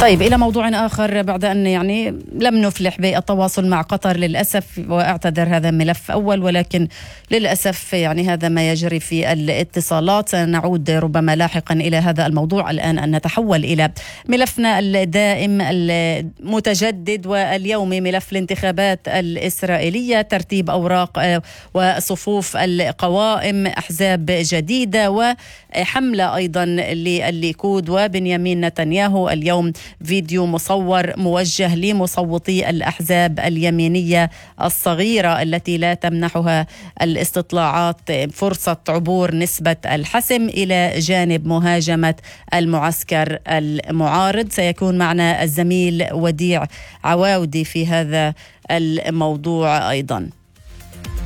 طيب إلى موضوع آخر، بعد أن لم نفلح بالتواصل مع قطر للأسف، وأعتذر هذا ملف أول، ولكن للأسف هذا ما يجري في الاتصالات. سنعود ربما لاحقا إلى هذا الموضوع. الآن أن نتحول إلى ملفنا الدائم المتجدد واليومي، ملف الانتخابات الإسرائيلية، ترتيب أوراق وصفوف القوائم، أحزاب جديدة وحملة أيضا للليكود وبنيامين نتنياهو. اليوم فيديو مصور موجه لمصوتي الأحزاب اليمينية الصغيرة التي لا تمنحها الاستطلاعات فرصة عبور نسبة الحسم إلى جانب مهاجمة المعسكر المعارض. سيكون معنا الزميل وديع عواودي في هذا الموضوع أيضا.